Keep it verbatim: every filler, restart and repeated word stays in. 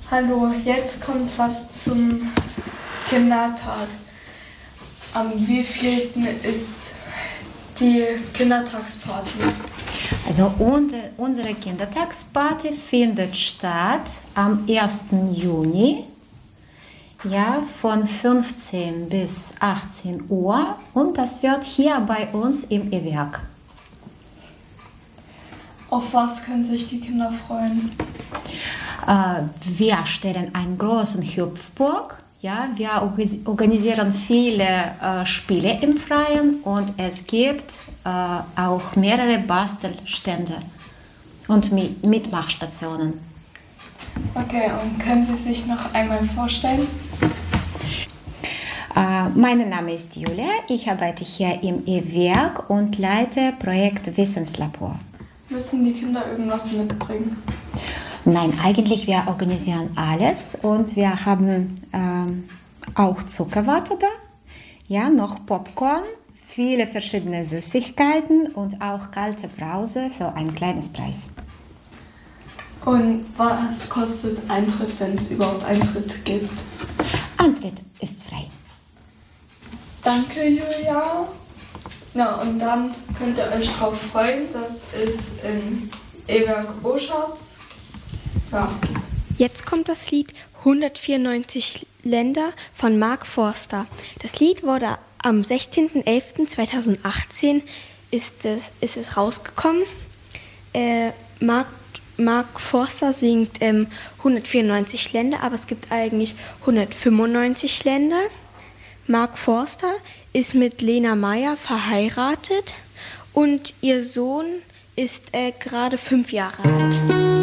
Hallo, jetzt kommt was zum Kindertag. Am wievielten ist die Kindertagsparty? Also unsere Kindertagsparty findet statt am ersten Juni, ja, von fünfzehn bis achtzehn Uhr, und das wird hier bei uns im E-Werk. Auf was können sich die Kinder freuen? Äh, wir stellen einen großen Hüpfburg. Ja, wir organisieren viele äh, Spiele im Freien und es gibt äh, auch mehrere Bastelstände und Mitmachstationen. Okay, und können Sie sich noch einmal vorstellen? Äh, mein Name ist Julia, ich arbeite hier im E-Werk und leite Projekt Wissenslabor. Müssen die Kinder irgendwas mitbringen? Nein, eigentlich wir organisieren alles und wir haben ähm, auch Zuckerwatte da, ja, noch Popcorn, viele verschiedene Süßigkeiten und auch kalte Brause für ein kleines Preis. Und was kostet Eintritt, wenn es überhaupt Eintritt gibt? Eintritt ist frei. Danke, Julia. Na, und dann könnt ihr euch drauf freuen, das ist in E-Werk Oschatz. Ja. Jetzt kommt das Lied hundertvierundneunzig Länder von Mark Forster. Das Lied wurde am sechzehnten elften zweitausendachtzehn ist es, ist es rausgekommen. Äh, Mark, Mark Forster singt ähm, hundertvierundneunzig Länder, aber es gibt eigentlich hundertfünfundneunzig Länder. Mark Forster ist mit Lena Meyer verheiratet und ihr Sohn ist äh, gerade fünf Jahre alt.